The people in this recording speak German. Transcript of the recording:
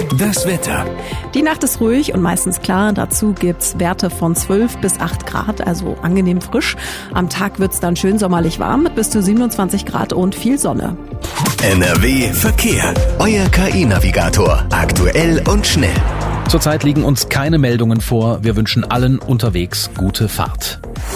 Das Wetter. Die Nacht ist ruhig und meistens klar. Dazu gibt's Werte von 12 bis 8 Grad, also angenehm frisch. Am Tag wird's dann schön sommerlich warm mit bis zu 27 Grad und viel Sonne. NRW Verkehr. Euer KI-Navigator. Aktuell und schnell. Zurzeit liegen uns keine Meldungen vor. Wir wünschen allen unterwegs gute Fahrt.